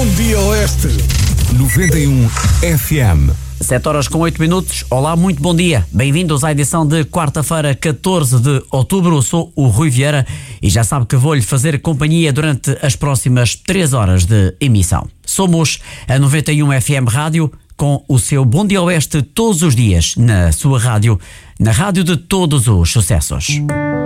Bom dia, Oeste. 91 FM. 7h08. Olá, muito bom dia. Bem-vindos à edição de quarta-feira, 14 de outubro. Eu sou o Rui Vieira e já sabe que vou-lhe fazer companhia durante as próximas 3 horas de emissão. Somos a 91 FM Rádio, com o seu Bom Dia Oeste todos os dias, na sua rádio, na rádio de todos os sucessos.